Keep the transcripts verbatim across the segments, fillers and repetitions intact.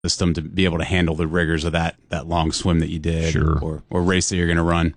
system to be able to handle the rigors of that that long swim that you did, sure. or, or race that you're going to run.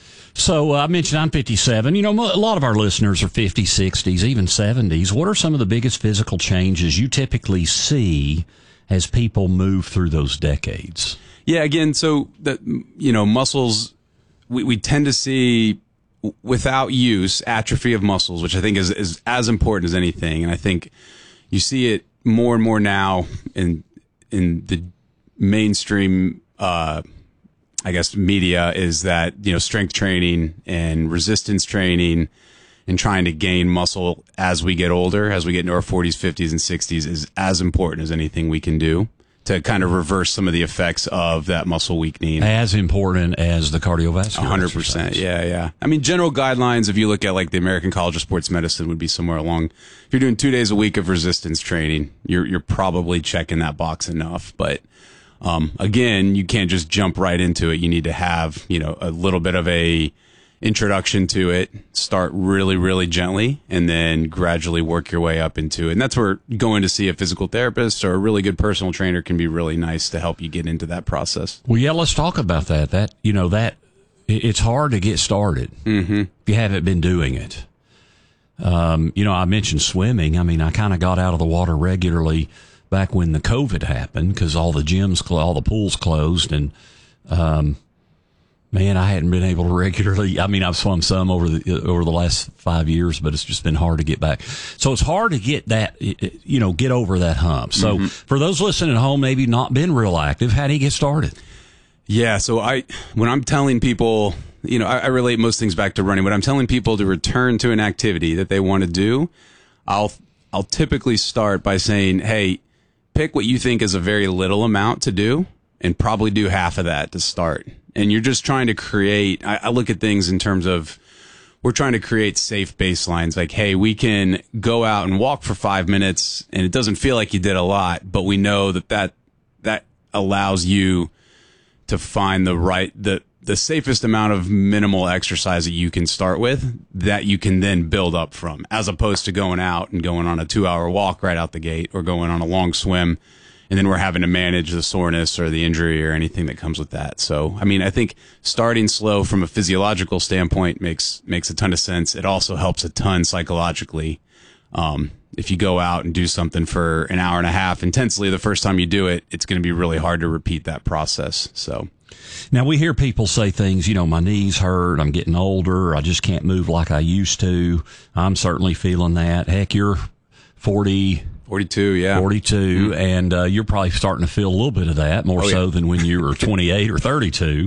So uh, I mentioned I'm fifty-seven. You know, a lot of our listeners are fifties, sixties, even seventies. What are some of the biggest physical changes you typically see as people move through those decades? Yeah, again, so that, you know, muscles, we, we tend to see without use atrophy of muscles, which I think is, is as important as anything. And I think you see it more and more now in in the mainstream, uh, I guess, media, is that, you know, strength training and resistance training and trying to gain muscle as we get older, as we get into our forties, fifties, and sixties, is as important as anything we can do to kind of reverse some of the effects of that muscle weakening. As important as the cardiovascular one hundred percent. exercise. Yeah, yeah. I mean, general guidelines, if you look at like the American College of Sports Medicine, would be somewhere along, if you're doing two days a week of resistance training, you're you're probably checking that box enough. But um, again, you can't just jump right into it. You need to have, you know, a little bit of a introduction to it, start really, really gently, and then gradually work your way up into it. And that's where going to see a physical therapist or a really good personal trainer can be really nice to help you get into that process. Well, yeah, let's talk about that. That, you know, that it's hard to get started mm-hmm. if you haven't been doing it. Um, you know, I mentioned swimming. I mean, I kind of got out of the water regularly back when the COVID happened because all the gyms, all the pools closed, and um, man, I hadn't been able to regularly. I mean, I've swum some over the over the last five years, but it's just been hard to get back. So it's hard to get that, you know, get over that hump. So mm-hmm. for those listening at home, maybe not been real active, how do you get started? Yeah, so I when I'm telling people, you know, I, I relate most things back to running. When I'm telling people to return to an activity that they want to do, I'll I'll typically start by saying, hey, pick what you think is a very little amount to do, and probably do half of that to start. And you're just trying to create, I, I look at things in terms of, we're trying to create safe baselines. Like, hey, we can go out and walk for five minutes and it doesn't feel like you did a lot, but we know that that, that allows you to find the right, the, the safest amount of minimal exercise that you can start with that you can then build up from, as opposed to going out and going on a two hour walk right out the gate or going on a long swim. And then we're having to manage the soreness or the injury or anything that comes with that. So, I mean, I think starting slow from a physiological standpoint makes makes a ton of sense. It also helps a ton psychologically. Um, if you go out and do something for an hour and a half intensely, the first time you do it, it's going to be really hard to repeat that process. So, now we hear people say things, you know, my knees hurt, I'm getting older, I just can't move like I used to. I'm certainly feeling that. Heck, you're forty. forty-two, yeah. forty-two, mm-hmm. and uh, you're probably starting to feel a little bit of that, more oh, so yeah. than when you were twenty-eight or thirty-two.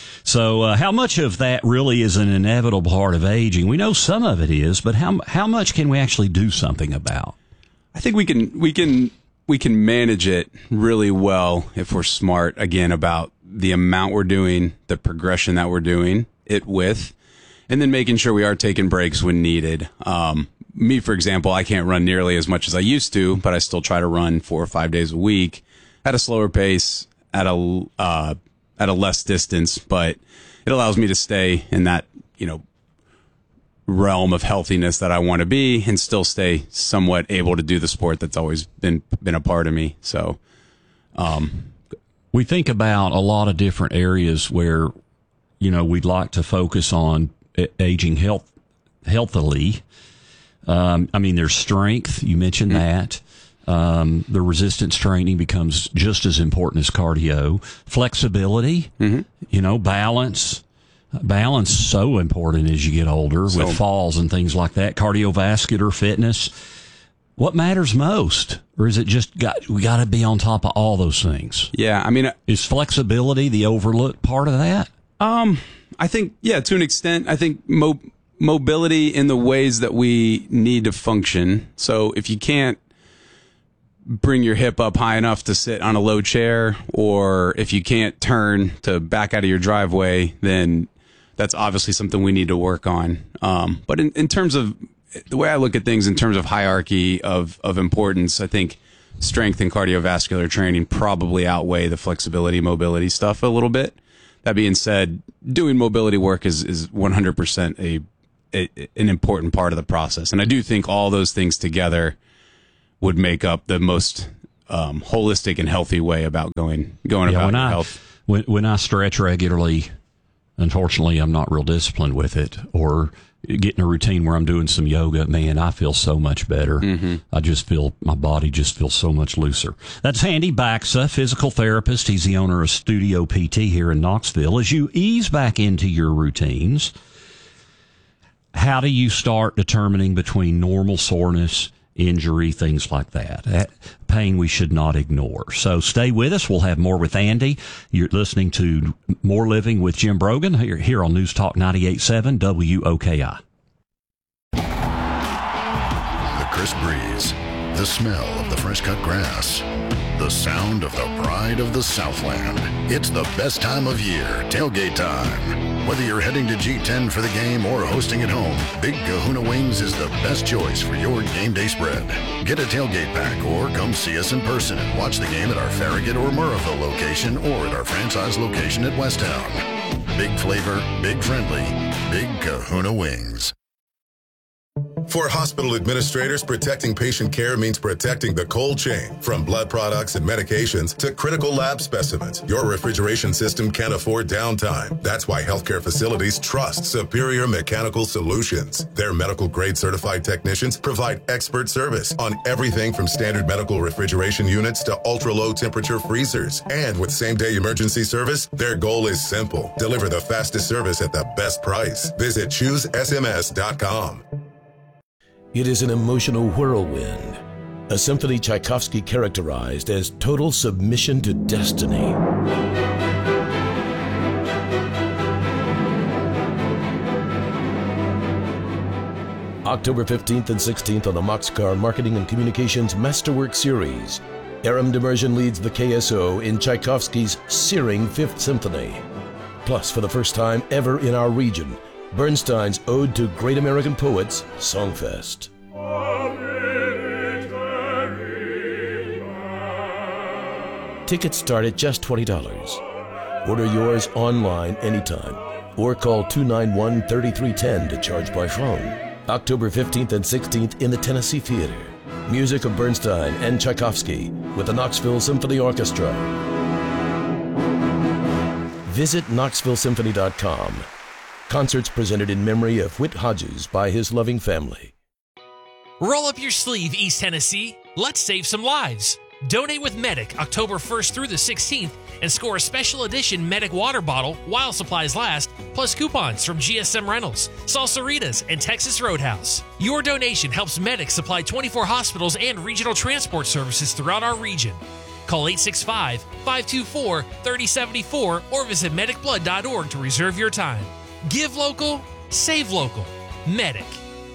So uh, how much of that really is an inevitable part of aging? We know some of it is, but how how much can we actually do something about? I think we can we can we can manage it really well if we're smart, again, about the amount we're doing, the progression that we're doing it with, and then making sure we are taking breaks when needed. Um, Me, for example, I can't run nearly as much as I used to, but I still try to run four or five days a week at a slower pace, at a uh, at a less distance. But it allows me to stay in that, you know, realm of healthiness that I want to be, and still stay somewhat able to do the sport that's always been been a part of me. So, um, we think about a lot of different areas where, you know, we'd like to focus on aging health healthily. Um, I mean, there's strength. You mentioned mm-hmm. that. Um, the resistance training becomes just as important as cardio. Flexibility, mm-hmm. you know, balance. Balance is so important as you get older so, with falls and things like that. Cardiovascular fitness. What matters most? Or is it just got, we got to be on top of all those things? Yeah, I mean, is flexibility the overlooked part of that? Um, I think, yeah, to an extent. I think mo- mobility in the ways that we need to function. So if you can't bring your hip up high enough to sit on a low chair, or if you can't turn to back out of your driveway, then that's obviously something we need to work on. Um, but in, in terms of the way I look at things, in terms of hierarchy of, of importance, I think strength and cardiovascular training probably outweigh the flexibility, mobility stuff a little bit. That being said, doing mobility work is, is one hundred percent a, a an important part of the process. And I do think all those things together would make up the most um, holistic and healthy way about going going Yeah, about when your I, health. When, when I stretch regularly, unfortunately, I'm not real disciplined with it, or getting a routine where I'm doing some yoga, man, I feel so much better. Mm-hmm. I just feel, my body just feels so much looser. That's Andy Baxa, physical therapist. He's the owner of Studio P T here in Knoxville. As you ease back into your routines, how do you start determining between normal soreness, injury, things like that? That pain we should not ignore. So stay with us. We'll have more with Andy. You're listening to More Living with Jim Brogan here, here on News Talk ninety-eight point seven W O K I. The crisp breeze, the smell of the fresh cut grass, the sound of the pride of the Southland. It's the best time of year, tailgate time. Whether you're heading to G ten for the game or hosting at home, Big Kahuna Wings is the best choice for your game day spread. Get a tailgate pack or come see us in person and watch the game at our Farragut or Murrayville location or at our franchise location at Westtown. Big flavor, big friendly, Big Kahuna Wings. For hospital administrators, protecting patient care means protecting the cold chain. From blood products and medications to critical lab specimens, your refrigeration system can't afford downtime. That's why healthcare facilities trust Superior Mechanical Solutions. Their medical-grade certified technicians provide expert service on everything from standard medical refrigeration units to ultra-low temperature freezers. And with same-day emergency service, their goal is simple: deliver the fastest service at the best price. Visit choose S M S dot com. It is an emotional whirlwind, a symphony Tchaikovsky characterized as total submission to destiny. October fifteenth and sixteenth on the Moxcar Marketing and Communications Masterwork Series, Aram Demersion leads the K S O in Tchaikovsky's searing Fifth Symphony. Plus, for the first time ever in our region, Bernstein's Ode to Great American Poets, Songfest. Tickets start at just twenty dollars. Order yours online anytime or call two nine one, three three one zero to charge by phone. October fifteenth and sixteenth in the Tennessee Theater. Music of Bernstein and Tchaikovsky with the Knoxville Symphony Orchestra. Visit knoxville symphony dot com. Concerts presented in memory of Whit Hodges by his loving family. Roll up your sleeve, East Tennessee. Let's save some lives. Donate with Medic October first through the sixteenth and score a special edition Medic water bottle while supplies last, plus coupons from G S M Rentals, Salsaritas, and Texas Roadhouse. Your donation helps Medic supply twenty-four hospitals and regional transport services throughout our region. Call eight six five, five two four, three zero seven four or visit medic blood dot org to reserve your time. Give local, save local. Medic.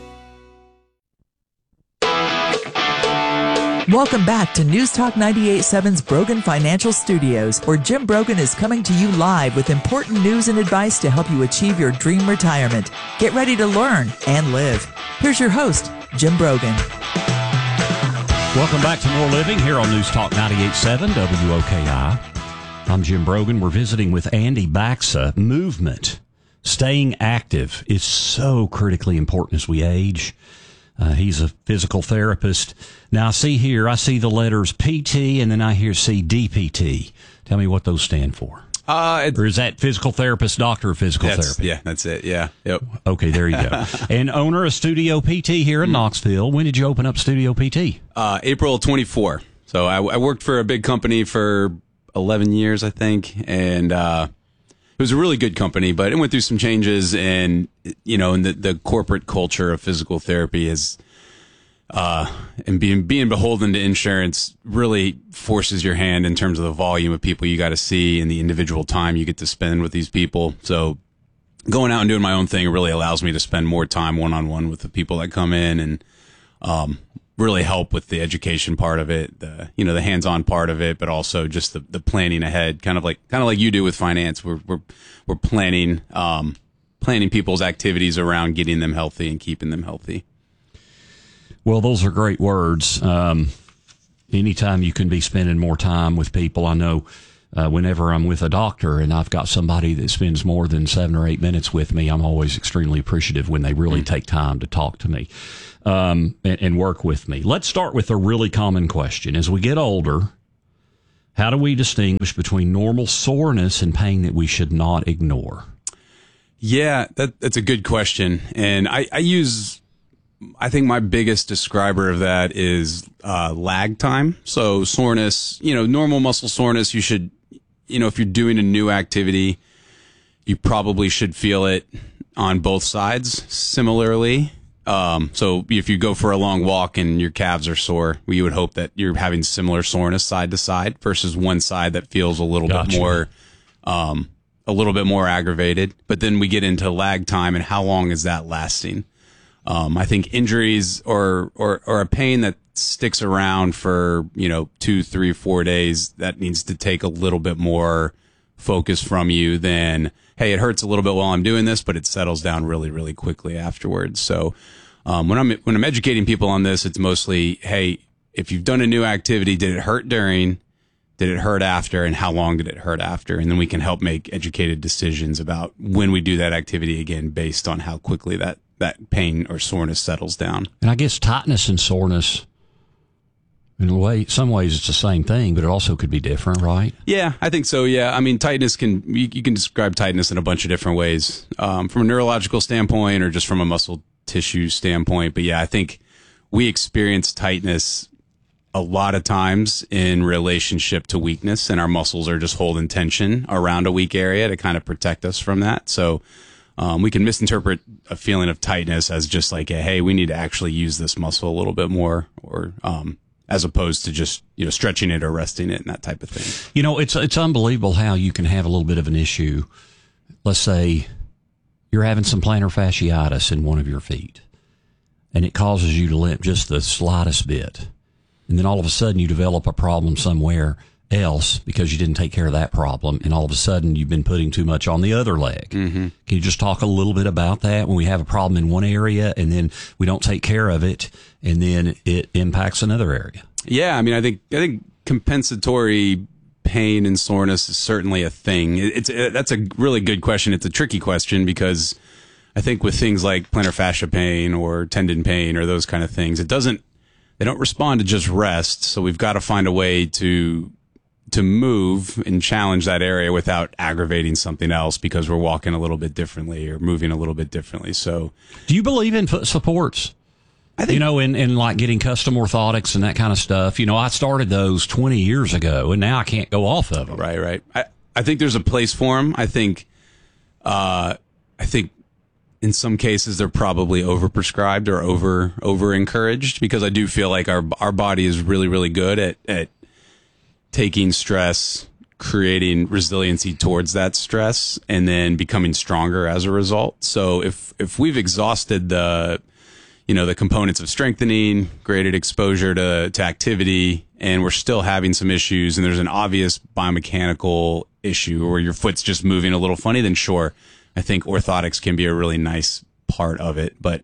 Welcome back to News Talk ninety-eight point seven's Brogan Financial Studios, where Jim Brogan is coming to you live with important news and advice to help you achieve your dream retirement. Get ready to learn and live. Here's your host, Jim Brogan. Welcome back to More Living here on News Talk ninety-eight point seven W O K I. I'm Jim Brogan. We're visiting with Andy Baxa. Movement, staying active is so critically important as we age. Uh, he's a physical therapist. Now, I see here, I see the letters P T, and then I hear see D P T. Tell me what those stand for. Uh, it, or is that physical therapist, doctor of physical that's, therapy? Yeah, that's it. Yeah. Yep. Okay, there you go. And owner of Studio P T here in Knoxville. When did you open up Studio P T? Uh, April twenty-fourth. So I, I worked for a big company for eleven years, I think, and uh, it was a really good company, but it went through some changes, and you know, and the, the corporate culture of physical therapy is, uh, and being being beholden to insurance really forces your hand in terms of the volume of people you got to see and the individual time you get to spend with these people. So going out and doing my own thing really allows me to spend more time one on one with the people that come in and um, really help with the education part of it, the you know the hands-on part of it, but also just the, the planning ahead, kind of like kind of like you do with finance. We're we're we're planning um, planning people's activities around getting them healthy and keeping them healthy. Well, those are great words. Um, anytime you can be spending more time with people, I know uh, whenever I'm with a doctor and I've got somebody that spends more than seven or eight minutes with me, I'm always extremely appreciative when they really take time to talk to me um, and, and work with me. Let's start with a really common question. As we get older, how do we distinguish between normal soreness and pain that we should not ignore? Yeah, that, that's a good question. And I, I use, I think my biggest describer of that is uh, lag time. So soreness, you know, normal muscle soreness, you should, you know, if you're doing a new activity, you probably should feel it on both sides similarly. Um, so if you go for a long walk and your calves are sore, we would hope that you're having similar soreness side to side versus one side that feels a little Gotcha. bit more, um, a little bit more aggravated. But then we get into lag time and how long is that lasting? Um, I think injuries or, or, or a pain that sticks around for, you know, two, three, four days, that needs to take a little bit more focus from you than, hey, it hurts a little bit while I'm doing this, but it settles down really, really quickly afterwards. So, um, when I'm, when I'm educating people on this, it's mostly, hey, if you've done a new activity, did it hurt during, did it hurt after, and how long did it hurt after? And then we can help make educated decisions about when we do that activity again, based on how quickly that, that pain or soreness settles down. And I guess tightness and soreness, in a way, some ways it's the same thing, but it also could be different, right? Yeah, I think so. Yeah. I mean, tightness can, you, you can describe tightness in a bunch of different ways, um, from a neurological standpoint or just from a muscle tissue standpoint. But yeah, I think we experience tightness a lot of times in relationship to weakness, and our muscles are just holding tension around a weak area to kind of protect us from that. So, um, we can misinterpret a feeling of tightness as just like, a, hey, we need to actually use this muscle a little bit more, or, um, as opposed to just, you know, stretching it or resting it and that type of thing. You know, it's it's unbelievable how you can have a little bit of an issue. Let's say you're having some plantar fasciitis in one of your feet, and it causes you to limp just the slightest bit. And then all of a sudden you develop a problem somewhere else because you didn't take care of that problem, and all of a sudden you've been putting too much on the other leg. Mm-hmm. Can you just talk a little bit about that when we have a problem in one area and then we don't take care of it and then it impacts another area? Yeah, I mean, I think I think compensatory pain and soreness is certainly a thing. It's it, that's a really good question. It's a tricky question because I think with things like plantar fascia pain or tendon pain or those kind of things, it doesn't they don't respond to just rest. So we've got to find a way to to move and challenge that area without aggravating something else because we're walking a little bit differently or moving a little bit differently. So, do you believe in foot supports? I think, you know, in, in like getting custom orthotics and that kind of stuff. You know, I started those twenty years ago, and now I can't go off of them. Right, right. I, I think there's a place for them. I think, uh, I think in some cases they're probably overprescribed or over over encouraged because I do feel like our our body is really really good at at taking stress, creating resiliency towards that stress, and then becoming stronger as a result. So if if we've exhausted the you know, the components of strengthening, graded exposure to, to activity, and we're still having some issues, and there's an obvious biomechanical issue where your foot's just moving a little funny, then sure, I think orthotics can be a really nice part of it. But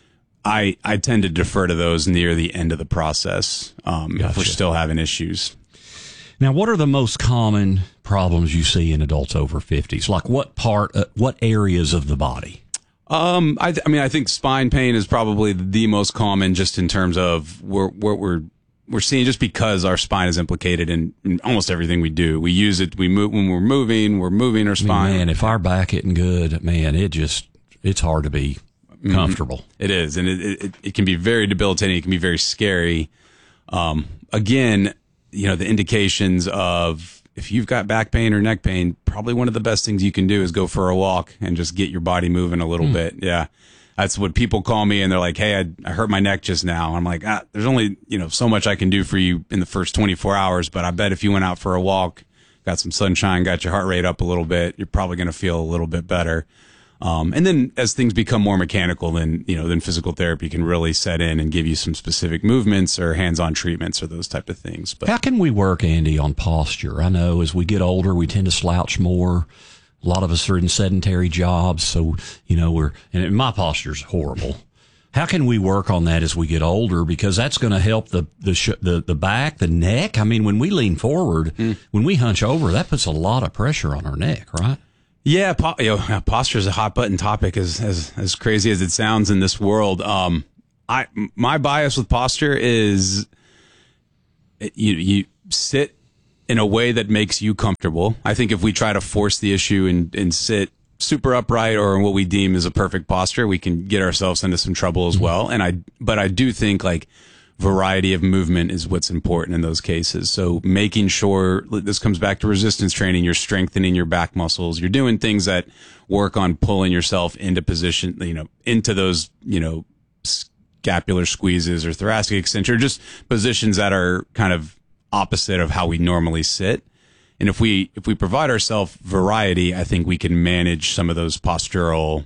I I tend to defer to those near the end of the process um, Gotcha. if we're still having issues. Now, what are the most common problems you see in adults over fifties? Like what part, uh, what areas of the body? Um, I, th- I mean, I think spine pain is probably the most common, just in terms of we're, we're, we're, we're seeing just because our spine is implicated in, in almost everything we do. We use it. We move when we're moving, we're moving our spine. Man, if our back isn't good, man, it just, it's hard to be comfortable. Mm-hmm. It is. And it, it, it can be very debilitating. It can be very scary. Um, again, you know, the indications of, if you've got back pain or neck pain, probably one of the best things you can do is go for a walk and just get your body moving a little mm. bit. Yeah. That's what people call me and they're like, hey, I, I hurt my neck just now. I'm like, ah, there's only, you know, so much I can do for you in the first twenty-four hours, but I bet if you went out for a walk, got some sunshine, got your heart rate up a little bit, you're probably going to feel a little bit better. Um, and then as things become more mechanical, then, you know, then physical therapy can really set in and give you some specific movements or hands-on treatments or those type of things. But how can we work, Andy, on posture? I know as we get older, we tend to slouch more. A lot of us are in sedentary jobs. So, you know, we're, and my posture's horrible. how can we work on that as we get older? Because that's going to help the the, sh- the the back, the neck. I mean, when we lean forward, mm. when we hunch over, that puts a lot of pressure on our neck, right? Yeah, po- you know, posture is a hot button topic, as as as crazy as it sounds in this world. Um, I my bias with posture is you you sit in a way that makes you comfortable. I think if we try to force the issue and and sit super upright or in what we deem is a perfect posture, we can get ourselves into some trouble as well. And I, but I do think like variety of movement is what's important in those cases. So making sure, this comes back to resistance training, you're strengthening your back muscles, you're doing things that work on pulling yourself into position, you know, into those, you know, scapular squeezes or thoracic extension, or just positions that are kind of opposite of how we normally sit. And if we if we provide ourselves variety, I think we can manage some of those postural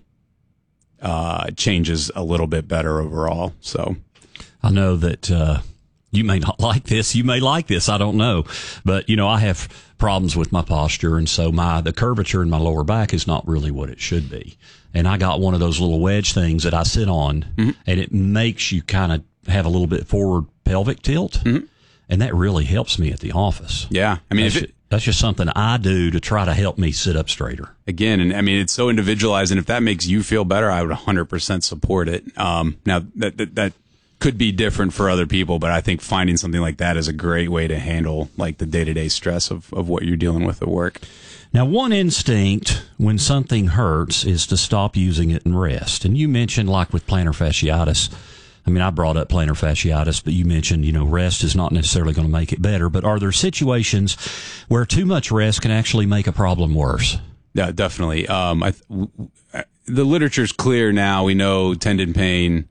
uh, changes a little bit better overall. So I know that uh, you may not like this. You may like this. I don't know. But, you know, I have problems with my posture. And so my the curvature in my lower back is not really what it should be. And I got one of those little wedge things that I sit on, mm-hmm. and it makes you kind of have a little bit forward pelvic tilt. Mm-hmm. And that really helps me at the office. Yeah. I mean, that's, if it, that's just something I do to try to help me sit up straighter. Again, and I mean, it's so individualized. And if that makes you feel better, I would one hundred percent support it. Um, now, that, that that could be different for other people, but I think finding something like that is a great way to handle like the day-to-day stress of, of what you're dealing with at work. Now, one instinct when something hurts is to stop using it and rest. And you mentioned, like with plantar fasciitis, I mean, I brought up plantar fasciitis, but you mentioned, you know, rest is not necessarily going to make it better. But are there situations where too much rest can actually make a problem worse? Yeah, definitely. Um, I, w- the literature's clear now. We know tendon pain,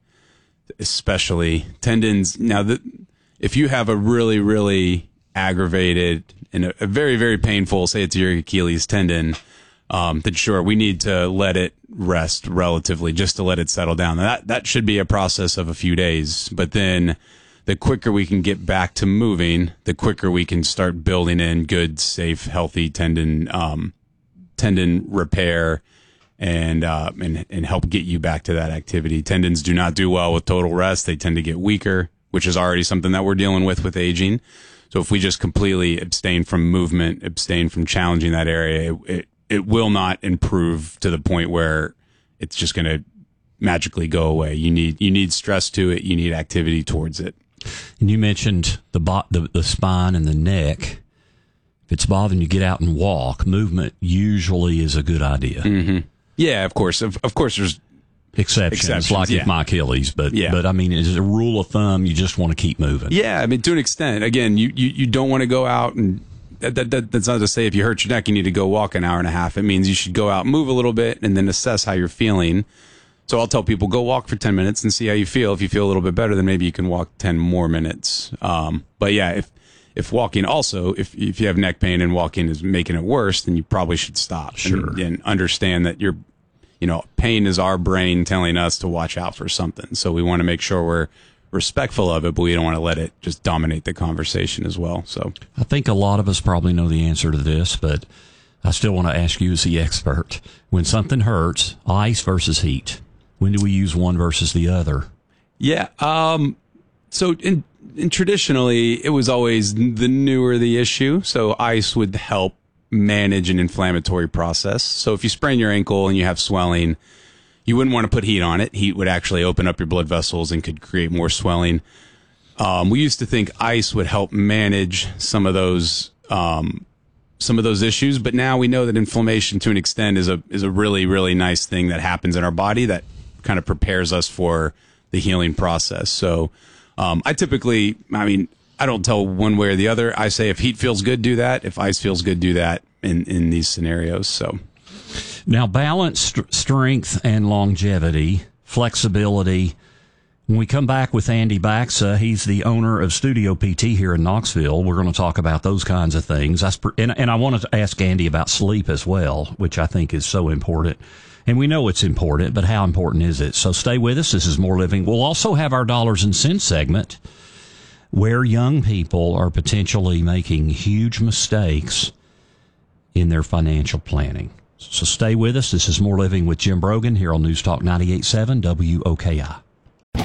especially tendons. Now, the, if you have a really, really aggravated and a, a very, very painful, say it's your Achilles tendon, um, then sure, we need to let it rest relatively, just to let it settle down. That that should be a process of a few days. But then the quicker we can get back to moving, the quicker we can start building in good, safe, healthy tendon um, tendon repair and, uh, and and help get you back to that activity. Tendons do not do well with total rest. They tend to get weaker, which is already something that we're dealing with with aging. So if we just completely abstain from movement, abstain from challenging that area, it, it it will not improve to the point where it's just going to magically go away. You need you need stress to it. You need activity towards it. And you mentioned the bo- the, the spine and the neck. If it's bothering you, get out and walk. Movement usually is a good idea. Mm-hmm. Yeah, of course. Of, of course, there's exceptions, exceptions like yeah. with my Achilles. But, yeah. but I mean, as a rule of thumb, you just want to keep moving. Yeah, I mean, to an extent. Again, you, you, you don't want to go out and That, that, that, that's not to say if you hurt your neck, you need to go walk an hour and a half. It means you should go out, move a little bit, and then assess how you're feeling. So I'll tell people, go walk for ten minutes and see how you feel. If you feel a little bit better, then maybe you can walk ten more minutes. Um, but yeah, if if walking also, if if you have neck pain and walking is making it worse, then you probably should stop. Sure. And, and understand that you're, you know, pain is our brain telling us to watch out for something. So we want to make sure we're respectful of it, but we don't want to let it just dominate the conversation as well. So I think a lot of us probably know the answer to this, but I still want to ask you as the expert. When something hurts, ice versus heat, when do we use one versus the other? Yeah. Um, so in, in traditionally, it was always the newer the issue. So ice would help manage an inflammatory process. So if you sprain your ankle and you have swelling, you wouldn't want to put heat on it. Heat would actually open up your blood vessels and could create more swelling. Um, we used to think ice would help manage some of those um, some of those issues, but now we know that inflammation, to an extent, is a is a really really nice thing that happens in our body that kind of prepares us for the healing process. So um, I typically, I mean, I don't tell one way or the other. I say if heat feels good, do that. If ice feels good, do that in in these scenarios. So. Now, balance, st- strength, and longevity, flexibility. When we come back with Andy Baxa, he's the owner of Studio P T here in Knoxville. We're going to talk about those kinds of things. And, and I wanted to ask Andy about sleep as well, which I think is so important. And we know it's important, but how important is it? So stay with us. This is More Living. We'll also have our Dollars and Cents segment where young people are potentially making huge mistakes in their financial planning. So stay with us. This is More Living with Jim Brogan here on News Talk ninety-eight point seven W O K I.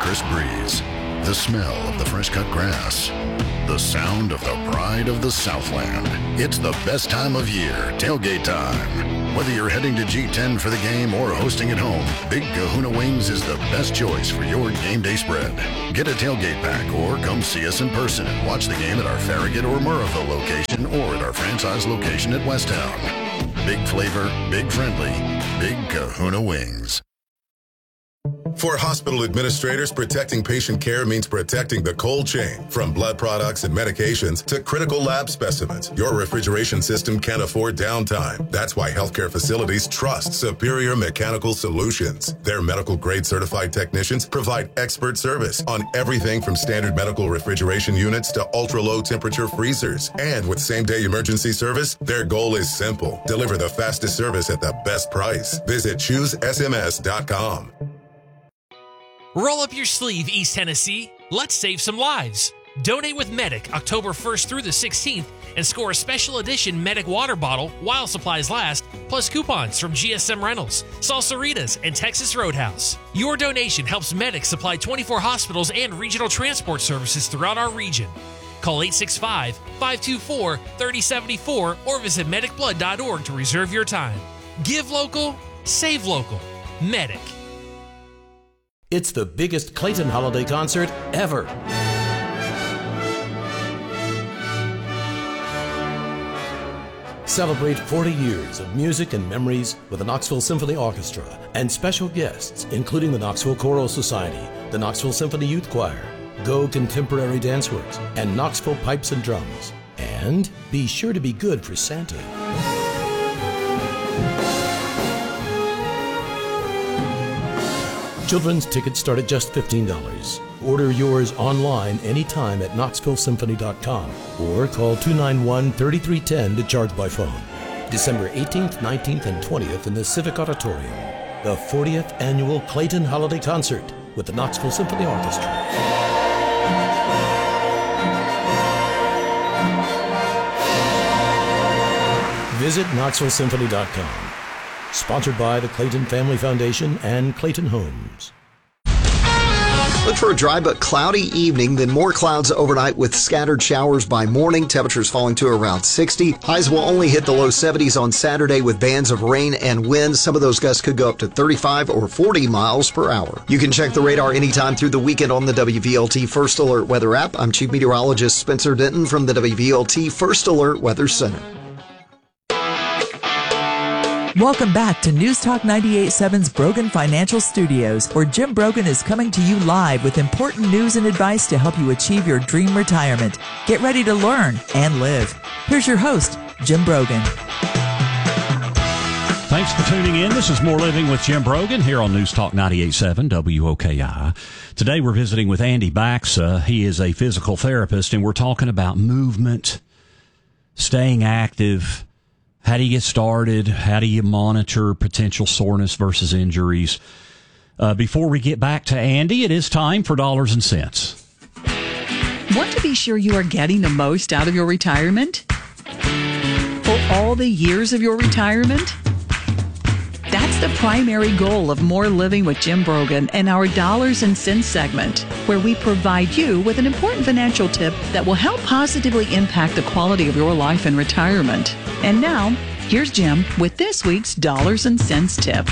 Chris Breeze. The smell of the fresh cut grass. The sound of the pride of the Southland. It's the best time of year, tailgate time. Whether you're heading to G ten for the game or hosting at home, Big Kahuna Wings is the best choice for your game day spread. Get a tailgate pack or come see us in person and watch the game at our Farragut or Murrayville location or at our franchise location at Westtown. Big flavor, big friendly, Big Kahuna Wings. For hospital administrators, protecting patient care means protecting the cold chain. From blood products and medications to critical lab specimens, your refrigeration system can't afford downtime. That's why healthcare facilities trust Superior Mechanical Solutions. Their medical-grade certified technicians provide expert service on everything from standard medical refrigeration units to ultra-low temperature freezers. And with same-day emergency service, their goal is simple. Deliver the fastest service at the best price. Visit choose S M S dot com. Roll up your sleeve, East Tennessee. Let's save some lives. Donate with Medic October first through the sixteenth and score a special edition Medic water bottle while supplies last, plus coupons from G S M Rentals, Salsaritas, and Texas Roadhouse. Your donation helps Medic supply twenty-four hospitals and regional transport services throughout our region. Call eight six five, five two four, three zero seven four or visit medic blood dot org to reserve your time. Give local, save local. Medic. It's the biggest Clayton holiday concert ever. Celebrate forty years of music and memories with the Knoxville Symphony Orchestra and special guests, including the Knoxville Choral Society, the Knoxville Symphony Youth Choir, Go Contemporary Dance Works, and Knoxville Pipes and Drums. And be sure to be good for Santa. Children's tickets start at just fifteen dollars. Order yours online anytime at knoxville symphony dot com or call two nine one, three three one zero to charge by phone. December eighteenth, nineteenth, and twentieth in the Civic Auditorium. The fortieth Annual Clayton Holiday Concert with the Knoxville Symphony Orchestra. Visit knoxville symphony dot com. Sponsored by the Clayton Family Foundation and Clayton Homes. Look for a dry but cloudy evening, then more clouds overnight with scattered showers by morning. Temperatures falling to around sixty. Highs will only hit the low seventies on Saturday with bands of rain and wind. Some of those gusts could go up to thirty-five or forty miles per hour. You can check the radar anytime through the weekend on the W V L T First Alert Weather app. I'm Chief Meteorologist Spencer Denton from the W V L T First Alert Weather Center. Welcome back to News Talk ninety-eight point seven's Brogan Financial Studios, where Jim Brogan is coming to you live with important news and advice to help you achieve your dream retirement. Get ready to learn and live. Here's your host, Jim Brogan. Thanks for tuning in. This is More Living with Jim Brogan here on News Talk ninety-eight point seven W O K I. Today we're visiting with Andy Baxa. He is a physical therapist, and we're talking about movement, staying active. How do you get started? How do you monitor potential soreness versus injuries? Uh, before we get back to Andy, it is time for Dollars and Cents. Want to be sure you are getting the most out of your retirement? For all the years of your retirement? That's the primary goal of More Living with Jim Brogan and our Dollars and Cents segment, where we provide you with an important financial tip that will help positively impact the quality of your life in retirement. And now, here's Jim with this week's Dollars and Cents tip.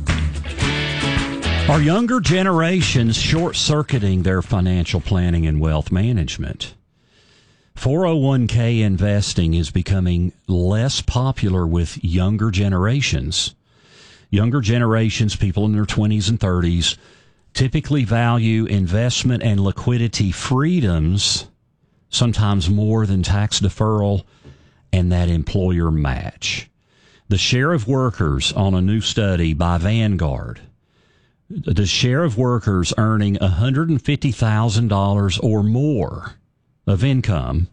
Are younger generations short-circuiting their financial planning and wealth management? four oh one k investing is becoming less popular with younger generations. Younger generations, people in their twenties and thirties, typically value investment and liquidity freedoms, sometimes more than tax deferral and that employer match. The share of workers on a new study by Vanguard, the share of workers earning one hundred fifty thousand dollars or more of income,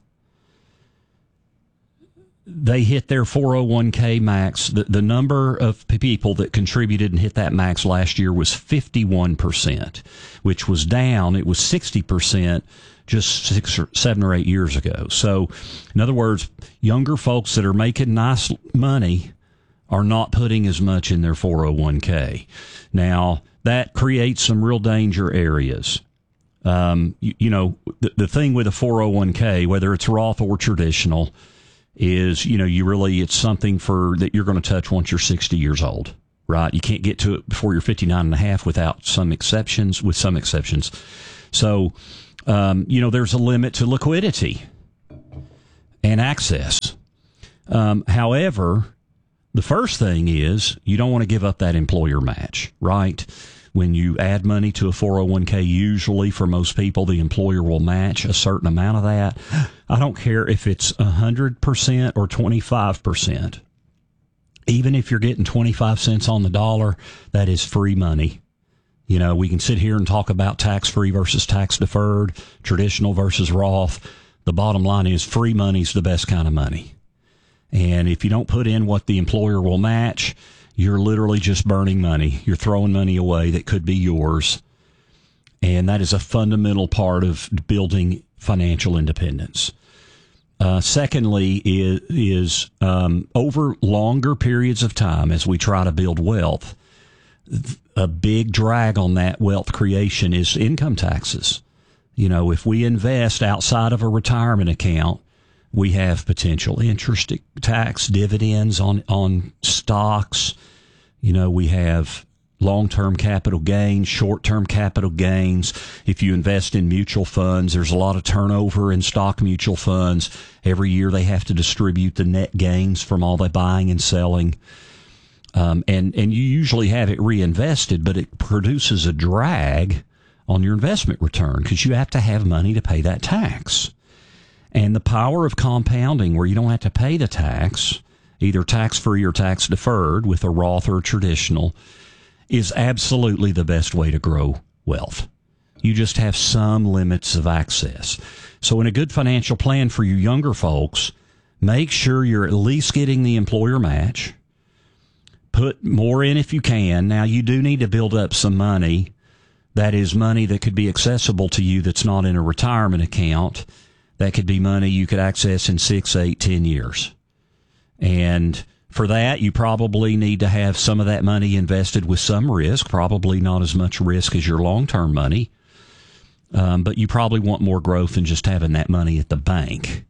they hit their four oh one k max. The, the number of people that contributed and hit that max last year was fifty-one percent, which was down. It was sixty percent just six or seven or eight years ago. So, in other words, younger folks that are making nice money are not putting as much in their four oh one k. Now, that creates some real danger areas. Um, you, you know, the, the thing with a four oh one k, whether it's Roth or traditional, is, you know, you really, it's something for that you're going to touch once you're sixty years old, right? You can't get to it before you're fifty-nine and a half without some exceptions, with some exceptions. So, um, you know, there's a limit to liquidity and access. Um, however, the first thing is you don't want to give up that employer match, right? When you add money to a four oh one k, usually for most people, the employer will match a certain amount of that. I don't care if it's one hundred percent or twenty-five percent. Even if you're getting twenty-five cents on the dollar, that is free money. You know, we can sit here and talk about tax-free versus tax-deferred, traditional versus Roth. The bottom line is free money is the best kind of money. And if you don't put in what the employer will match, you're literally just burning money. You're throwing money away that could be yours. And that is a fundamental part of building financial independence. Uh, secondly, is, is um, over longer periods of time as we try to build wealth, a big drag on that wealth creation is income taxes. You know, if we invest outside of a retirement account, we have potential interest tax, dividends on, on stocks. You know, we have long-term capital gains, short-term capital gains. If you invest in mutual funds, there's a lot of turnover in stock mutual funds. Every year they have to distribute the net gains from all the buying and selling. Um, and, and you usually have it reinvested, but it produces a drag on your investment return because you have to have money to pay that tax. And the power of compounding, where you don't have to pay the tax, either tax-free or tax-deferred with a Roth or a traditional, is absolutely the best way to grow wealth. You just have some limits of access. So in a good financial plan for you younger folks, make sure you're at least getting the employer match. Put more in if you can. Now, you do need to build up some money. That is money that could be accessible to you that's not in a retirement account. That could be money you could access in six, eight, ten years. And for that, you probably need to have some of that money invested with some risk, probably not as much risk as your long-term money. Um, but you probably want more growth than just having that money at the bank.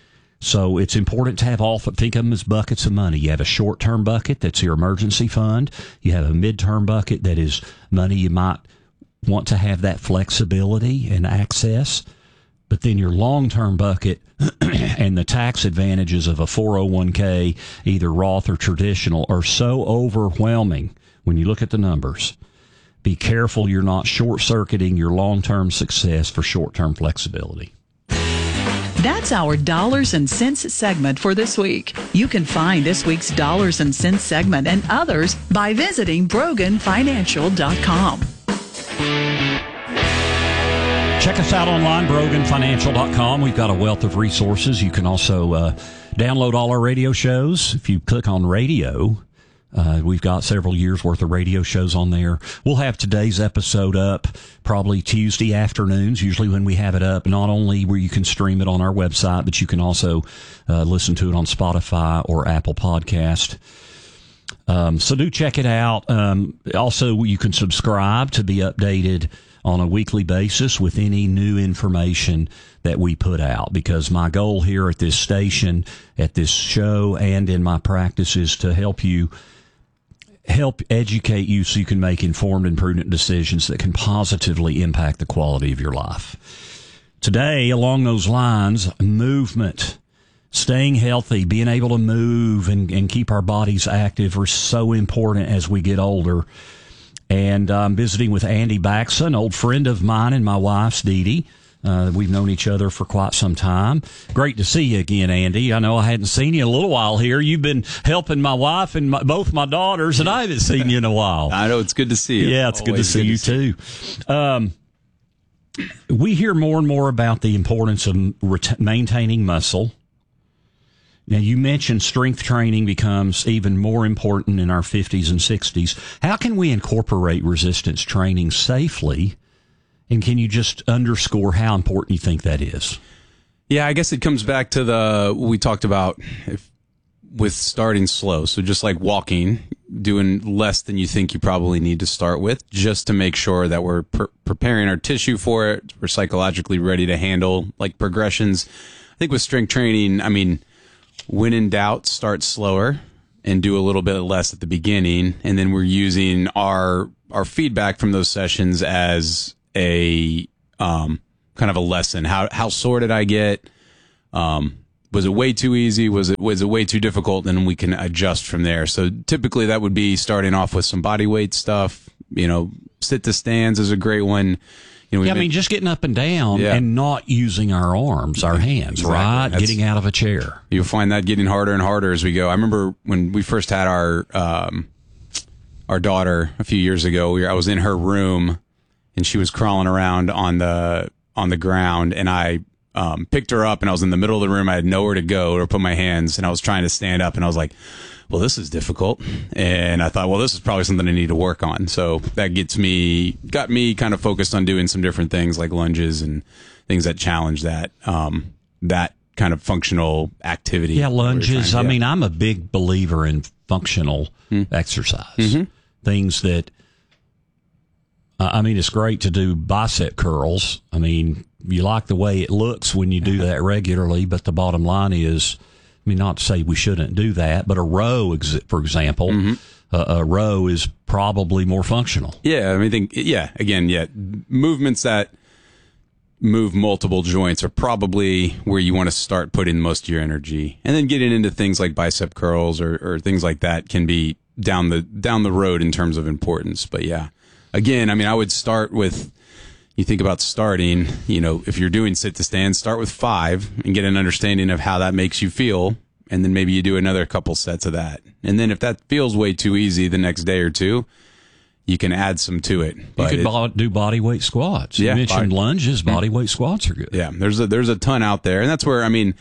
So it's important to have all, think of them as buckets of money. You have a short-term bucket, that's your emergency fund. You have a mid-term bucket that is money you might want to have that flexibility and access. But then your long-term bucket and the tax advantages of a four oh one k, either Roth or traditional, are so overwhelming when you look at the numbers. Be careful you're not short-circuiting your long-term success for short-term flexibility. That's our Dollars and Cents segment for this week. You can find this week's Dollars and Cents segment and others by visiting Brogan Financial dot com. Check us out online, Brogan Financial dot com. We've got a wealth of resources. You can also uh, download all our radio shows. If you click on radio, uh, we've got several years' worth of radio shows on there. We'll have today's episode up probably Tuesday afternoons, usually when we have it up, not only where you can stream it on our website, but you can also uh, listen to it on Spotify or Apple Podcast. Um, so do check it out. Um, also, you can subscribe to be updated on a weekly basis with any new information that we put out, because my goal here at this station, at this show, and in my practice is to help you, help educate you so you can make informed and prudent decisions that can positively impact the quality of your life. Today, along those lines, movement, staying healthy, being able to move and, and keep our bodies active are so important as we get older. And I'm visiting with Andy Baxa, an old friend of mine and my wife's, Dee Dee. Uh, we've known each other for quite some time. Great to see you again, Andy. I know I hadn't seen you in a little while here. You've been helping my wife and my, both my daughters, and I haven't seen you in a while. I know. It's good to see you. Yeah, it's Always good to see good you, to see. too. Um, we hear more and more about the importance of ret- maintaining muscle. Now, you mentioned strength training becomes even more important in our fifties and sixties. How can we incorporate resistance training safely? And can you just underscore how important you think that is? Yeah, I guess it comes back to the, we talked about if with starting slow. So just like walking, doing less than you think you probably need to start with, just to make sure that we're pre- preparing our tissue for it. We're psychologically ready to handle like progressions. I think with strength training, I mean, when in doubt, start slower and do a little bit less at the beginning. And then we're using our, our feedback from those sessions as a, um, kind of a lesson. How, how sore did I get? Um, was it way too easy? Was it, was it way too difficult? And we can adjust from there. So typically that would be starting off with some body weight stuff. You know, sit to stands is a great one. You know, yeah, I been, mean, just getting up and down yeah. and not using our arms, our hands, exactly. right? That's, getting out of a chair. You'll find that getting harder and harder as we go. I remember when we first had our, um, our daughter a few years ago, we were, I was in her room and she was crawling around on the, on the ground, and I, Um, picked her up, and I was in the middle of the room. I had nowhere to go or put my hands, and I was trying to stand up, and I was like, well, this is difficult. And I thought, well, this is probably something I need to work on. So that gets me, got me kind of focused on doing some different things like lunges and things that challenge that, um, that kind of functional activity. Yeah, lunges. To, I yeah. mean, I'm a big believer in functional mm. exercise. Mm-hmm. Things that, uh, I mean, it's great to do bicep curls. I mean, you like the way it looks when you do that regularly, but the bottom line is, I mean, not to say we shouldn't do that, but a row, for example, mm-hmm. uh, a row is probably more functional. Yeah, I mean, I think, yeah, again, yeah, movements that move multiple joints are probably where you want to start putting most of your energy. And then getting into things like bicep curls or, or things like that can be down the down the road in terms of importance. But yeah, again, I mean, I would start with, you think about starting, you know, if you're doing sit to stand, start with five and get an understanding of how that makes you feel. And then maybe you do another couple sets of that. And then if that feels way too easy the next day or two, you can add some to it. But you could it, bo- do body weight squats. Yeah, you mentioned body, lunges, body weight squats are good. Yeah, there's a, there's a ton out there. And that's where, I mean,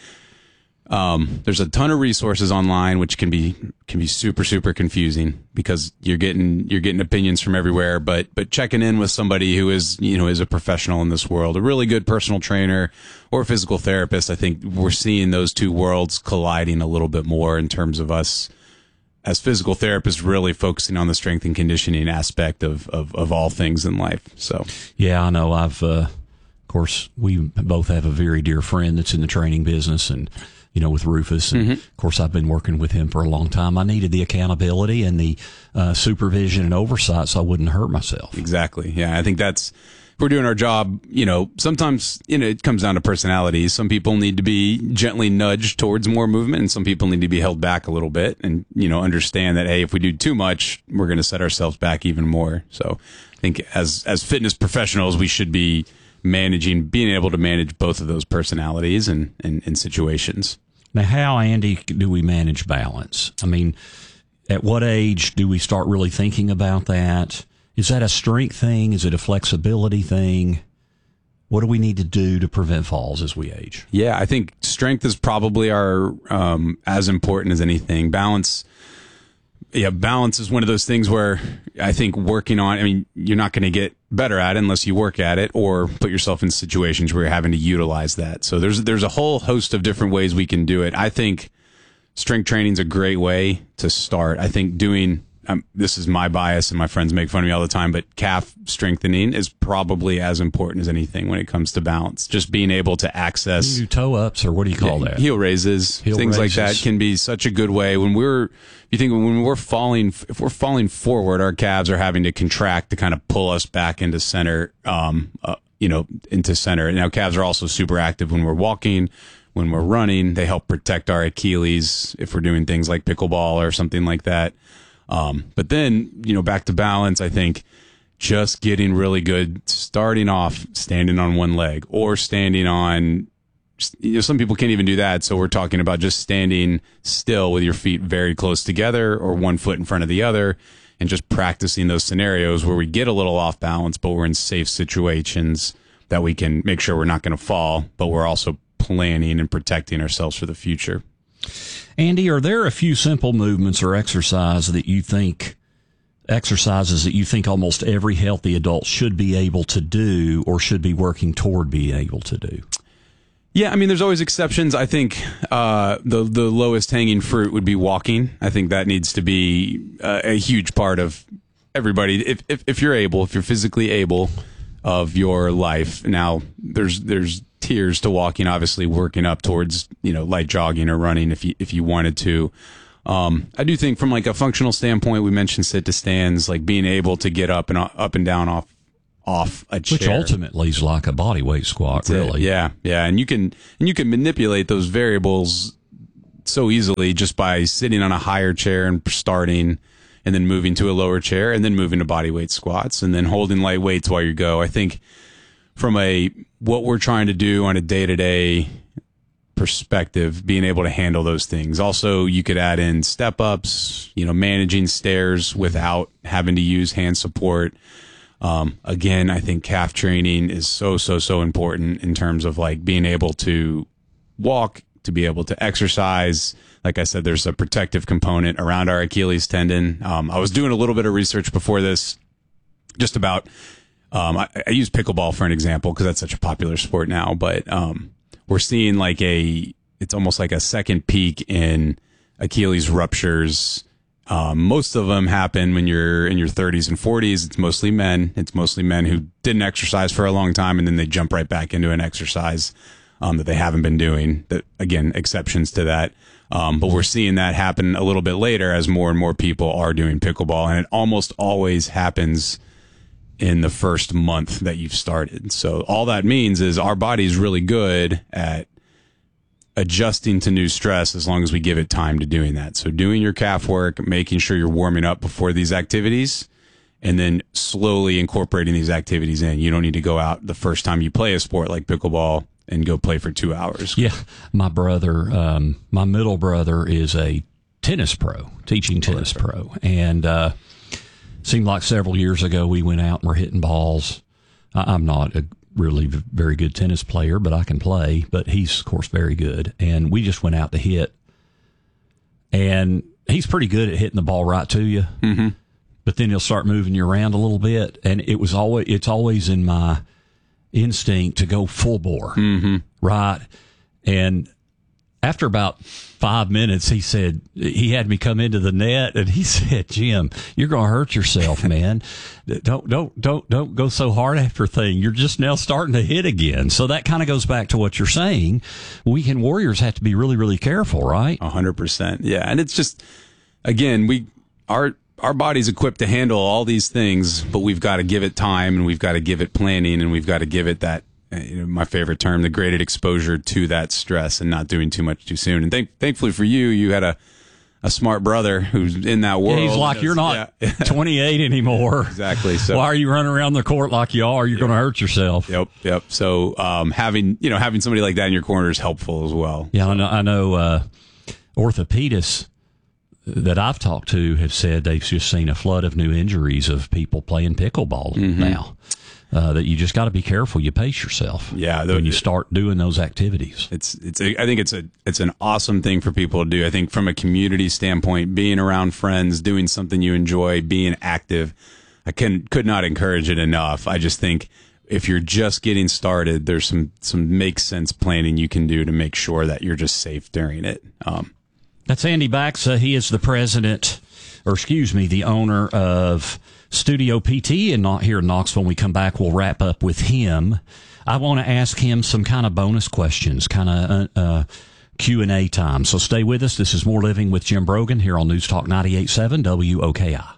um, there's a ton of resources online, which can be, can be super, super confusing because you're getting, you're getting opinions from everywhere, but, but checking in with somebody who is, you know, is a professional in this world, a really good personal trainer or a physical therapist. I think we're seeing those two worlds colliding a little bit more in terms of us as physical therapists really focusing on the strength and conditioning aspect of, of, of all things in life. So, yeah, I know I've, uh, of course, we both have a very dear friend that's in the training business, and, you know, with Rufus. And mm-hmm. of course, I've been working with him for a long time. I needed the accountability and the uh, supervision and oversight so I wouldn't hurt myself. Exactly. Yeah. I think that's, if we're doing our job, you know, sometimes, you know, it comes down to personalities. Some people need to be gently nudged towards more movement, and some people need to be held back a little bit and, you know, understand that, hey, if we do too much, we're going to set ourselves back even more. So I think as, as fitness professionals, we should be managing, being able to manage both of those personalities and, and, and situations. Now, how, Andy, do we manage balance? I mean, at what age do we start really thinking about that? Is that a strength thing? Is it a flexibility thing? What do we need to do to prevent falls as we age? Yeah, I think strength is probably our um, as important as anything. Balance, yeah, balance is one of those things where I think working on, I mean, you're not going to get better at it unless you work at it or put yourself in situations where you're having to utilize that. So there's there's a whole host of different ways we can do it. I think strength training is a great way to start. I think doing, um, this is my bias and my friends make fun of me all the time, but calf strengthening is probably as important as anything when it comes to balance. Just being able to access, you do toe ups, or what do you call yeah, that? Heel raises, heel things raises. like that can be such a good way. When we're, you think when we're falling, if we're falling forward, our calves are having to contract to kind of pull us back into center, um, uh, you know, into center. And now calves are also super active when we're walking, when we're running. They help protect our Achilles if we're doing things like pickleball or something like that. Um, but then, you know, back to balance, I think just getting really good, starting off standing on one leg or standing on, you know, some people can't even do that. So we're talking about just standing still with your feet very close together or one foot in front of the other, and just practicing those scenarios where we get a little off balance, but we're in safe situations that we can make sure we're not going to fall, but we're also planning and protecting ourselves for the future. Andy, are there a few simple movements or exercise that you think exercises that you think almost every healthy adult should be able to do or should be working toward being able to do? Yeah, I mean, there's always exceptions. I think uh, the the lowest hanging fruit would be walking. I think that needs to be uh, a huge part of everybody. If, if if you're able, if you're physically able of your life. Now, there's there's tiers to walking. Obviously, working up towards you know light jogging or running if you if you wanted to. Um, I do think from like a functional standpoint, we mentioned sit to stands, like being able to get up and up and down off. off a chair. Which ultimately is like a body weight squat, really. Yeah, yeah. And you can and you can manipulate those variables so easily just by sitting on a higher chair and starting and then moving to a lower chair and then moving to body weight squats and then holding light weights while you go. I think from a what we're trying to do on a day-to-day perspective, being able to handle those things. Also, you could add in step-ups, you know, managing stairs without having to use hand support. Um, again, I think calf training is so, so, so important in terms of like being able to walk, to be able to exercise. Like I said, there's a protective component around our Achilles tendon. Um, I was doing a little bit of research before this just about, um, I, I use pickleball for an example because that's such a popular sport now, but, um, we're seeing like a, it's almost like a second peak in Achilles ruptures. Um, most of them happen when you're in your thirties and forties. It's mostly men. It's mostly men who didn't exercise for a long time, and then they jump right back into an exercise um, that they haven't been doing. That again, exceptions to that. Um, but we're seeing that happen a little bit later as more and more people are doing pickleball, and it almost always happens in the first month that you've started. So all that means is our body's really good at adjusting to new stress as long as we give it time to doing that. So doing your calf work, making sure you're warming up before these activities, and then slowly incorporating these activities in. You don't need to go out the first time you play a sport like pickleball and go play for two hours. Yeah. My brother, um, my middle brother is a tennis pro, teaching tennis pro. And, uh, seemed like several years ago we went out and were hitting balls. I, I'm not a really very good tennis player, but I can play, but he's of course very good. And we just went out to hit, and he's pretty good at hitting the ball right to you. Mm-hmm. But then he'll start moving you around a little bit. And it was always, it's always in my instinct to go full bore. Mm-hmm. Right. And after about five minutes, he said, he had me come into the net, and he said, Jim, you're going to hurt yourself, man. Don't, don't, don't, don't go so hard after thing. You're just now starting to hit again. So that kind of goes back to what you're saying. Weekend warriors have to be really, really careful, right? A hundred percent. Yeah. And it's just, again, we, our, our body's equipped to handle all these things, but we've got to give it time, and we've got to give it planning, and we've got to give it that, you know, my favorite term, the graded exposure to that stress and not doing too much too soon. And th- thankfully for you, you had a, a smart brother who's in that world. Yeah, he's like, you're not yeah. twenty-eight anymore. Exactly. So why are you running around the court like you are? You're yeah. going to hurt yourself. Yep. Yep. So, um, having, you know, having somebody like that in your corner is helpful as well. Yeah. I know, I know, uh, orthopedists that I've talked to have said they've just seen a flood of new injuries of people playing pickleball mm-hmm. now. Uh, that you just got to be careful. You pace yourself. Yeah, the, when you start doing those activities. It's it's. A, I think it's a it's an awesome thing for people to do. I think from a community standpoint, being around friends, doing something you enjoy, being active, I can could not encourage it enough. I just think if you're just getting started, there's some some make sense planning you can do to make sure that you're just safe during it. Um, That's Andy Baxa. He is the president, or excuse me, the owner of Studio P T, and not here in Knoxville. When we come back, we'll wrap up with him. I want to ask him some kind of bonus questions, kind of uh, uh, Q and A time. So stay with us. This is More Living with Jim Brogan here on News Talk ninety-eight point seven W O K I.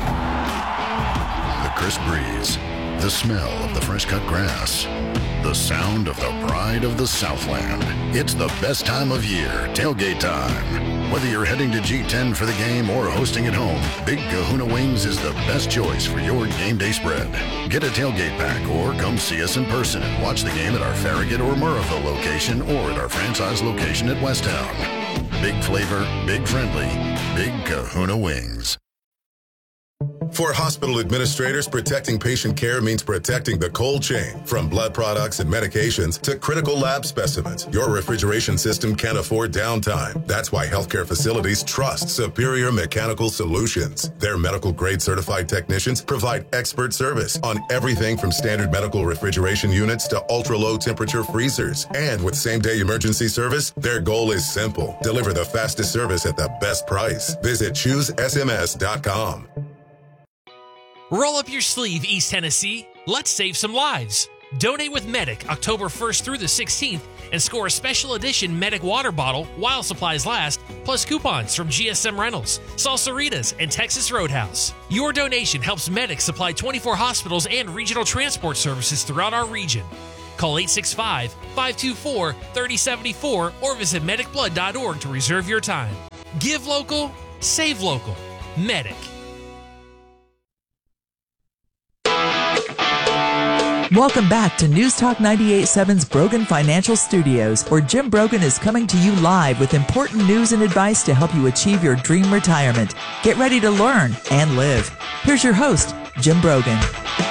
The crisp breeze, the smell of the fresh cut grass, the sound of the pride of the Southland. It's the best time of year, tailgate time. Whether you're heading to G ten for the game or hosting at home, Big Kahuna Wings is the best choice for your game day spread. Get a tailgate pack or come see us in person and watch the game at our Farragut or Murrayville location or at our franchise location at Westtown. Big flavor, big friendly, Big Kahuna Wings. For hospital administrators, protecting patient care means protecting the cold chain. From blood products and medications to critical lab specimens, your refrigeration system can't afford downtime. That's why healthcare facilities trust Superior Mechanical Solutions. Their medical-grade certified technicians provide expert service on everything from standard medical refrigeration units to ultra-low temperature freezers. And with same-day emergency service, their goal is simple: deliver the fastest service at the best price. Visit choose S M S dot com. Roll up your sleeve, East Tennessee. Let's save some lives. Donate with Medic October first through the sixteenth and score a special edition Medic water bottle while supplies last, plus coupons from G S M Rentals, Salsaritas, and Texas Roadhouse. Your donation helps Medic supply twenty-four hospitals and regional transport services throughout our region. Call eight six five, five two four, three oh seven four or visit medic blood dot org to reserve your time. Give local, save local. Medic. Welcome back to News Talk ninety-eight point seven's Brogan Financial Studios, where Jim Brogan is coming to you live with important news and advice to help you achieve your dream retirement. Get ready to learn and live. Here's your host, Jim Brogan.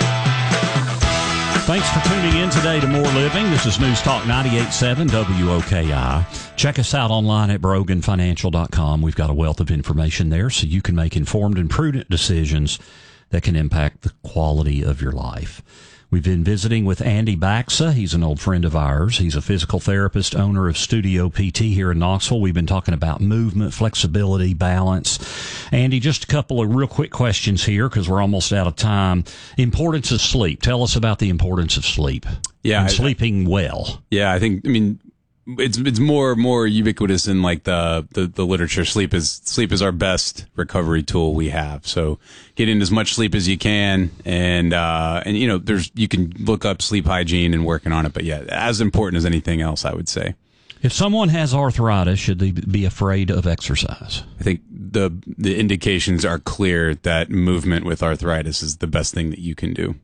Thanks for tuning in today to More Living. This is News Talk ninety-eight point seven W O K I. Check us out online at brogan financial dot com. We've got a wealth of information there so you can make informed and prudent decisions that can impact the quality of your life. We've been visiting with Andy Baxa. He's an old friend of ours. He's a physical therapist, owner of Studio P T here in Knoxville. We've been talking about movement, flexibility, balance. Andy, just a couple of real quick questions here because we're almost out of time. Importance of sleep. Tell us about the importance of sleep. Yeah, and I, sleeping well. Yeah, I think, I mean, it's it's more more ubiquitous in like the, the, the literature. Sleep is sleep is our best recovery tool we have. So getting as much sleep as you can, and uh, and you know, there's you can look up sleep hygiene and working on it. But yeah, as important as anything else, I would say. If someone has arthritis, should they be afraid of exercise? I think the the indications are clear that movement with arthritis is the best thing that you can do.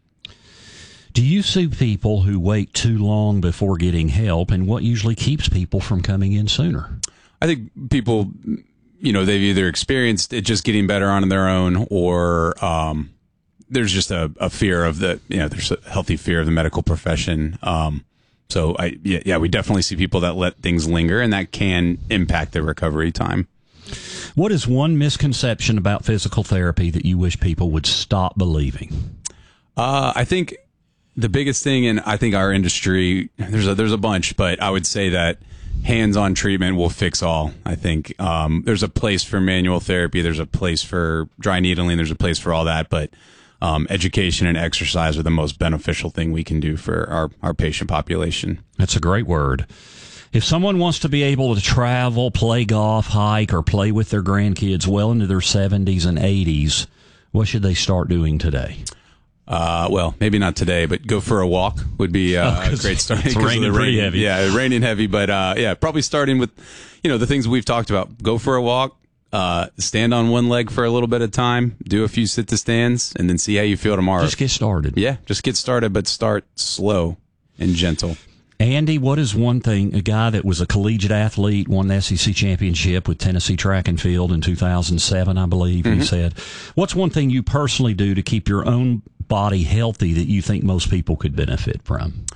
Do you see people who wait too long before getting help, and what usually keeps people from coming in sooner? I think people, you know, they've either experienced it just getting better on their own, or um, there's just a, a fear of the, you know, there's a healthy fear of the medical profession. Um, so I, yeah, yeah, we definitely see people that let things linger, and that can impact their recovery time. What is one misconception about physical therapy that you wish people would stop believing? Uh, I think the biggest thing, and I think our industry, there's a, there's a bunch, but I would say that hands-on treatment will fix all. I think um, there's a place for manual therapy, there's a place for dry needling, there's a place for all that, but um, education and exercise are the most beneficial thing we can do for our, our patient population. That's a great word. If someone wants to be able to travel, play golf, hike, or play with their grandkids well into their seventies and eighties, what should they start doing today? Uh, well, maybe not today, but go for a walk would be uh, oh, a great start. It's raining pretty rain, heavy. Yeah, raining heavy, but uh, yeah, probably starting with, you know, the things we've talked about. Go for a walk, uh, stand on one leg for a little bit of time, do a few sit to stands, and then see how you feel tomorrow. Just get started. Yeah, just get started, but start slow and gentle. Andy, what is one thing, a guy that was a collegiate athlete, won the S E C championship with Tennessee Track and Field in two thousand seven, I believe, mm-hmm. he said. What's one thing you personally do to keep your own body healthy that you think most people could benefit from?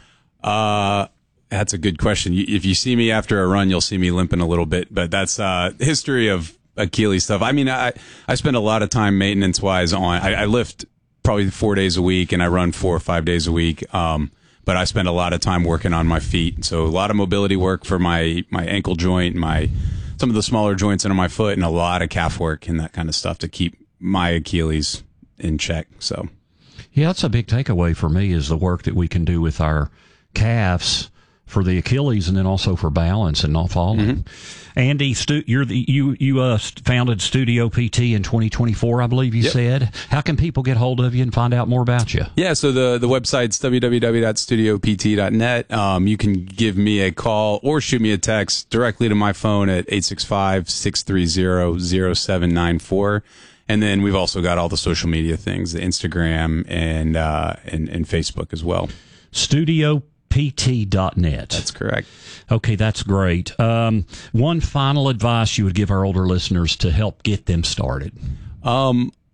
Uh, that's a good question. If you see me after a run, you'll see me limping a little bit, but that's uh history of Achilles stuff. I mean, I, I spend a lot of time maintenance-wise on, I, I lift probably four days a week, and I run four or five days a week. Um, But I spend a lot of time working on my feet. So a lot of mobility work for my, my ankle joint, my some of the smaller joints under my foot, and a lot of calf work and that kind of stuff to keep my Achilles in check. So, yeah, that's a big takeaway for me is the work that we can do with our calves for the Achilles and then also for balance and not falling. Mm-hmm. Andy, stu- you're the, you you uh, founded Studio P T in twenty twenty-four, I believe you yep. said. How can people get hold of you and find out more about you? Yeah, so the, the website's w w w dot studio p t dot net. Um, you can give me a call or shoot me a text directly to my phone at eight six five, six three zero, zero seven nine four. And then we've also got all the social media things, the Instagram and, uh, and, and Facebook as well. Studio P T dot net. That's correct. Okay, that's great. Um, one final advice you would give our older listeners to help get them started? Um,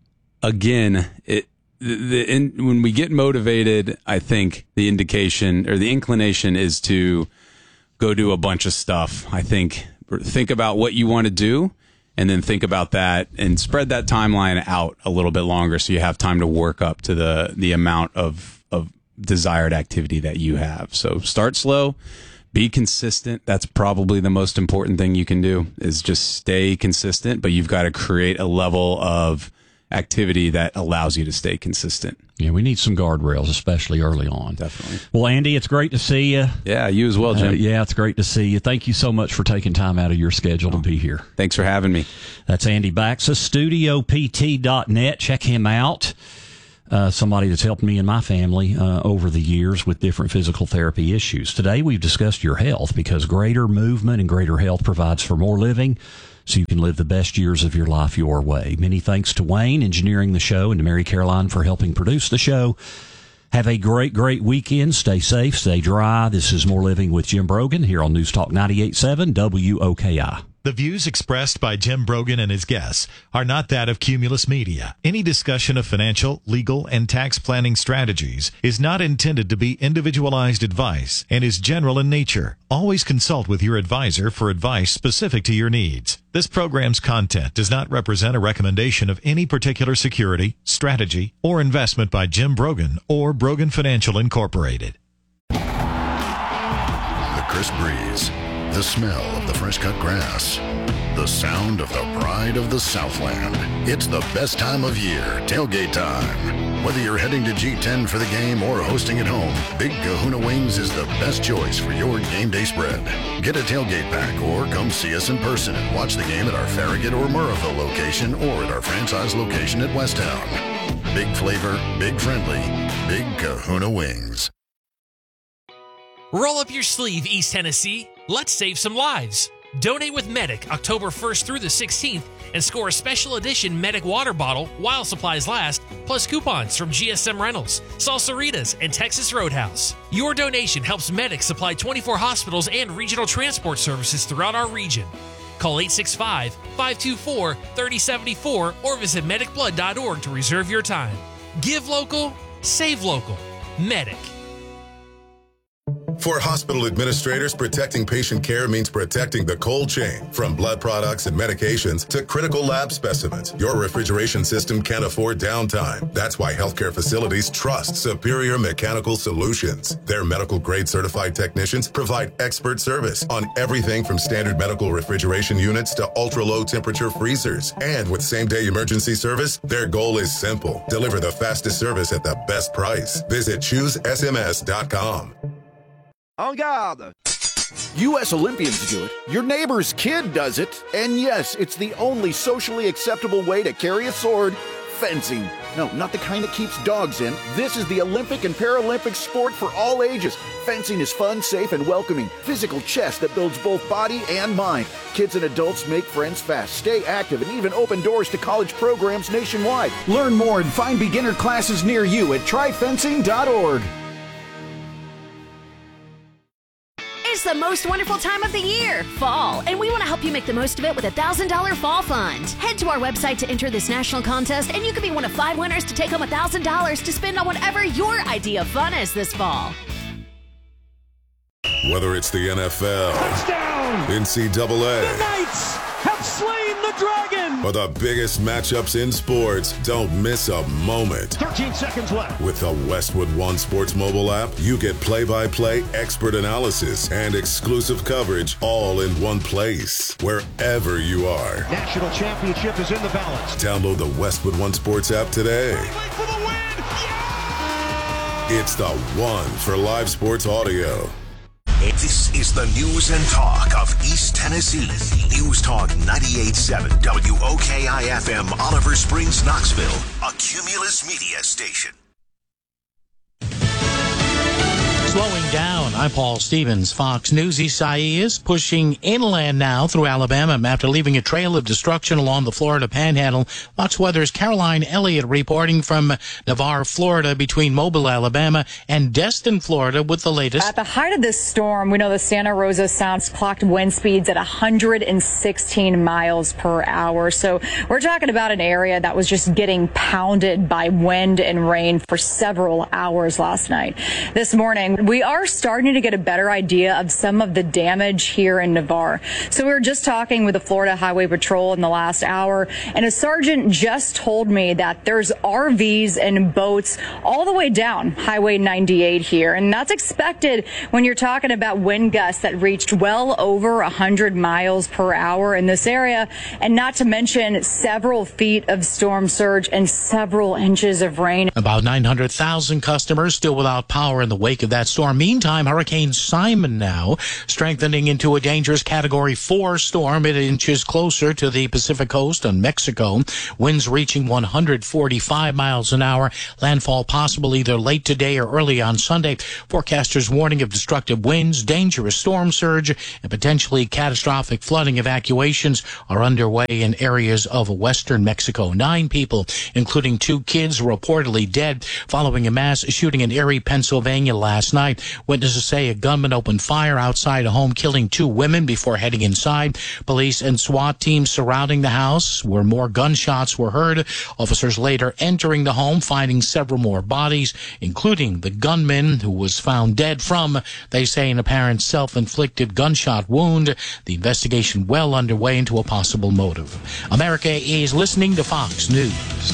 again, it, the, the in, when we get motivated, I think the indication or the inclination is to go do a bunch of stuff. I think think about what you want to do, and then think about that and spread that timeline out a little bit longer so you have time to work up to the the amount of of desired activity that you have. So start slow, be consistent. That's probably the most important thing you can do, is just stay consistent, but you've got to create a level of activity that allows you to stay consistent. Yeah, we need some guardrails, especially early on. Definitely. Well, Andy, it's great to see you. Yeah, you as well, Jim. Uh, yeah, it's great to see you. Thank you so much for taking time out of your schedule oh, to be here. Thanks for having me. That's Andy Baxa, studio p t dot net. Check him out. Uh, somebody that's helped me and my family uh, over the years with different physical therapy issues. Today, we've discussed your health, because greater movement and greater health provides for more living, so you can live the best years of your life your way. Many thanks to Wayne engineering the show, and to Mary Caroline for helping produce the show. Have a great, great weekend. Stay safe, stay dry. This is More Living with Jim Brogan here on News Talk ninety-eight point seven W O K I. The views expressed by Jim Brogan and his guests are not that of Cumulus Media. Any discussion of financial, legal, and tax planning strategies is not intended to be individualized advice and is general in nature. Always consult with your advisor for advice specific to your needs. This program's content does not represent a recommendation of any particular security, strategy, or investment by Jim Brogan or Brogan Financial Incorporated. The crisp breeze, the smell of the fresh cut grass, the sound of the pride of the Southland. It's the best time of year, tailgate time. Whether you're heading to G ten for the game or hosting at home, Big Kahuna Wings is the best choice for your game day spread. Get a tailgate pack or come see us in person and watch the game at our Farragut or Murrayville location or at our franchise location at Westtown. Big flavor, big friendly, Big Kahuna Wings. Roll up your sleeve, East Tennessee. Let's save some lives. Donate with Medic October first through the sixteenth and score a special edition Medic water bottle while supplies last, plus coupons from G S M Rentals, Salsaritas, and Texas Roadhouse. Your donation helps Medic supply twenty-four hospitals and regional transport services throughout our region. Call eight six five, five two four, three zero seven four or visit medic blood dot org to reserve your time. Give local, save local. Medic. For hospital administrators, protecting patient care means protecting the cold chain. From blood products and medications to critical lab specimens, your refrigeration system can't afford downtime. That's why healthcare facilities trust Superior Mechanical Solutions. Their medical-grade certified technicians provide expert service on everything from standard medical refrigeration units to ultra-low temperature freezers. And with same-day emergency service, their goal is simple: deliver the fastest service at the best price. Visit choose S M S dot com. En garde! U S Olympians do it, your neighbor's kid does it, and yes, it's the only socially acceptable way to carry a sword: fencing. No, not the kind that keeps dogs in. This is the Olympic and Paralympic sport for all ages. Fencing is fun, safe, and welcoming. Physical chess that builds both body and mind. Kids and adults make friends fast, stay active, and even open doors to college programs nationwide. Learn more and find beginner classes near you at try fencing dot org. It's the most wonderful time of the year, fall, and we want to help you make the most of it with a one thousand dollars Fall Fund. Head to our website to enter this national contest, and you could be one of five winners to take home one thousand dollars to spend on whatever your idea of fun is this fall. Whether it's the N F L, touchdown, N C double A, the Knights have slain the dragon, or the biggest matchups in sports, don't miss a moment. thirteen seconds left. With the Westwood One Sports mobile app, you get play-by-play, expert analysis, and exclusive coverage all in one place, wherever you are. National championship is in the balance. Download the Westwood One Sports app today. For the win. Yeah! It's the one for live sports audio. This is the news and talk of East Tennessee. News Talk ninety-eight point seven W O K I F M, Oliver Springs, Knoxville, a Cumulus Media station. Slowing down. I'm Paul Stevens, Fox News. Isaias pushing inland now through Alabama after leaving a trail of destruction along the Florida Panhandle. Fox Weather's Caroline Elliott reporting from Navarre, Florida, between Mobile, Alabama, and Destin, Florida, with the latest. At the height of this storm, we know the Santa Rosa Sound clocked wind speeds at one hundred sixteen miles per hour. So we're talking about an area that was just getting pounded by wind and rain for several hours last night. This morning, we are starting to get a better idea of some of the damage here in Navarre. So we were just talking with the Florida Highway Patrol in the last hour, and a sergeant just told me that there's R Vs and boats all the way down Highway ninety-eight here, and that's expected when you're talking about wind gusts that reached well over one hundred miles per hour in this area, and not to mention several feet of storm surge and several inches of rain. About nine hundred thousand customers still without power in the wake of that storm. Meantime, Hurricane Simon now strengthening into a dangerous Category four storm. It inches closer to the Pacific coast on Mexico. Winds reaching one hundred forty-five miles an hour. Landfall possible either late today or early on Sunday. Forecasters warning of destructive winds, dangerous storm surge, and potentially catastrophic flooding. Evacuations are underway in areas of western Mexico. Nine people, including two kids, reportedly dead following a mass shooting in Erie, Pennsylvania last night. Witnesses say a gunman opened fire outside a home, killing two women before heading inside. Police and SWAT teams surrounding the house where more gunshots were heard. Officers later entering the home, finding several more bodies, including the gunman who was found dead from, they say, an apparent self-inflicted gunshot wound. The investigation well underway into a possible motive. America is listening to Fox News.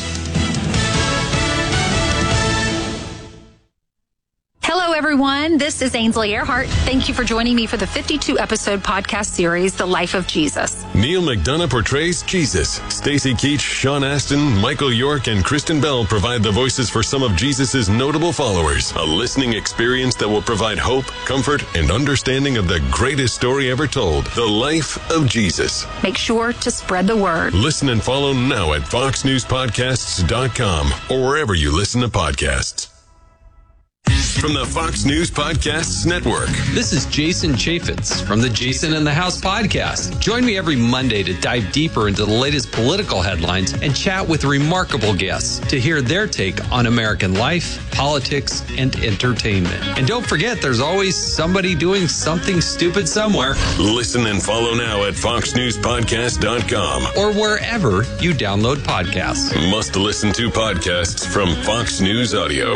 Hello, everyone. This is Ainsley Earhart. Thank you for joining me for the fifty-two episode podcast series, The Life of Jesus. Neil McDonough portrays Jesus. Stacy Keach, Sean Astin, Michael York, and Kristen Bell provide the voices for some of Jesus' notable followers. A listening experience that will provide hope, comfort, and understanding of the greatest story ever told, The Life of Jesus. Make sure to spread the word. Listen and follow now at fox news podcasts dot com or wherever you listen to podcasts. From the Fox News Podcasts Network. This is Jason Chaffetz from the Jason in the House podcast. Join me every Monday to dive deeper into the latest political headlines and chat with remarkable guests to hear their take on American life, politics, and entertainment. And don't forget, there's always somebody doing something stupid somewhere. Listen and follow now at fox news podcast dot com or wherever you download podcasts. Must listen to podcasts from Fox News Audio.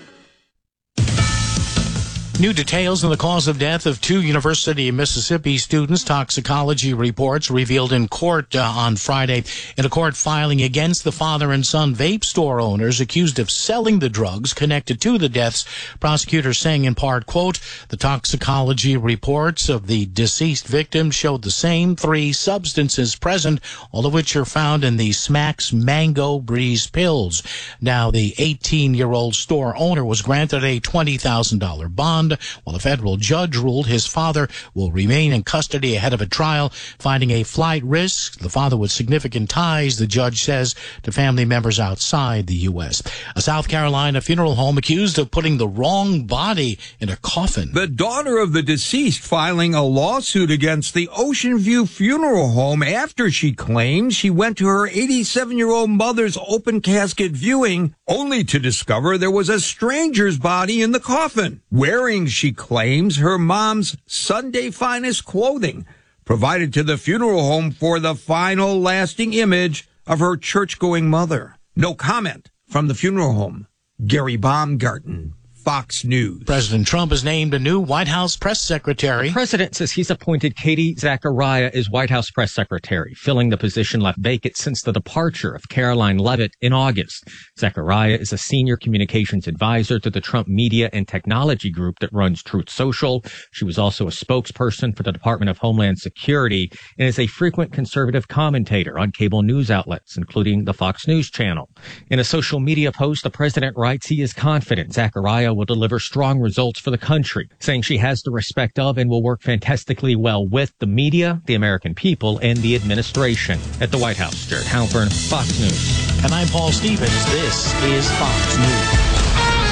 New details on the cause of death of two University of Mississippi students. Toxicology reports revealed in court uh, on Friday in a court filing against the father and son vape store owners accused of selling the drugs connected to the deaths. Prosecutors saying in part, quote, the toxicology reports of the deceased victims showed the same three substances present, all of which are found in the Smacks Mango Breeze pills. Now, the eighteen-year-old store owner was granted a twenty thousand dollars bond, while a federal judge ruled his father will remain in custody ahead of a trial, finding a flight risk. The father with significant ties, the judge says, to family members outside the U S. A South Carolina funeral home accused of putting the wrong body in a coffin. The daughter of the deceased filing a lawsuit against the Ocean View Funeral Home after she claims she went to her eighty-seven-year-old mother's open casket viewing only to discover there was a stranger's body in the coffin, wearing, she claims, her mom's Sunday finest clothing, provided to the funeral home for the final lasting image of her church-going mother. No comment from the funeral home. Gary Baumgarten, Fox News. President Trump has named a new White House press secretary. The president says he's appointed Katie Zachariah as White House press secretary, filling the position left vacant since the departure of Caroline Leavitt in August. Zachariah is a senior communications advisor to the Trump Media and Technology Group that runs Truth Social. She was also a spokesperson for the Department of Homeland Security and is a frequent conservative commentator on cable news outlets, including the Fox News Channel. In a social media post, the president writes he is confident Zachariah will deliver strong results for the country, saying she has the respect of and will work fantastically well with the media, the American people, and the administration. At the White House, Jared Halpern, Fox News. And I'm Paul Stevens. This is Fox News.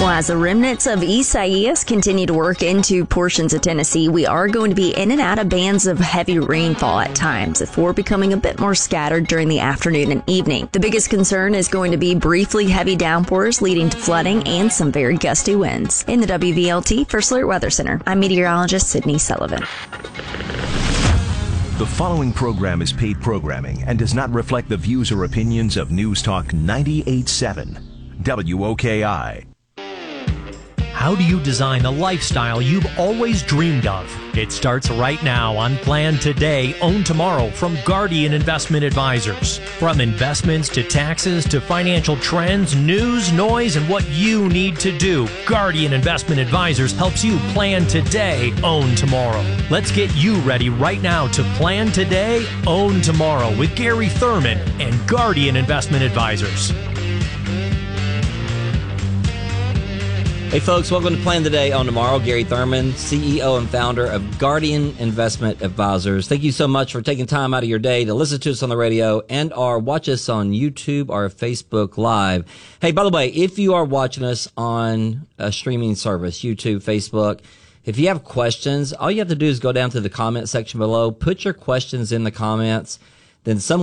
Well, as the remnants of Isaias continue to work into portions of Tennessee, we are going to be in and out of bands of heavy rainfall at times before becoming a bit more scattered during the afternoon and evening. The biggest concern is going to be briefly heavy downpours leading to flooding and some very gusty winds. In the W V L T First Alert Weather Center, I'm meteorologist Sydney Sullivan. The following program is paid programming and does not reflect the views or opinions of News Talk ninety-eight point seven W O K I. How do you design the lifestyle you've always dreamed of? It starts right now on Plan Today, Own Tomorrow from Guardian Investment Advisors. From investments to taxes to financial trends, news, noise, and what you need to do, Guardian Investment Advisors helps you plan today, own tomorrow. Let's get you ready right now to Plan Today, Own Tomorrow with Gary Thurman and Guardian Investment Advisors. Hey folks, welcome to Plan Today, Own Tomorrow. Gary Thurman, C E O and founder of Guardian Investment Advisors. Thank you so much for taking time out of your day to listen to us on the radio and or watch us on YouTube or Facebook Live. Hey, by the way, if you are watching us on a streaming service, YouTube, Facebook, if you have questions, all you have to do is go down to the comment section below, put your questions in the comments, then someone